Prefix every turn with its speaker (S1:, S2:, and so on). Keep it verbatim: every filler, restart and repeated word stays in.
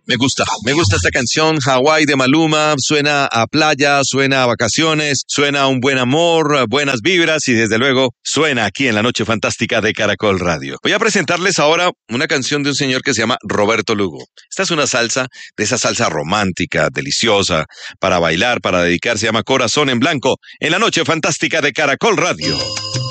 S1: Me gusta, me gusta esta canción, Hawái de Maluma, suena a playa, suena a vacaciones, suena a un buen amor, buenas vibras y desde luego suena aquí en la Noche Fantástica de Caracol Radio. Voy a presentarles ahora una canción de un señor que se llama Roberto Lugo. Esta es una salsa, de esa salsa romántica, deliciosa, para bailar, para dedicar, se llama Corazón en Blanco, en la Noche Fantástica de Caracol Radio.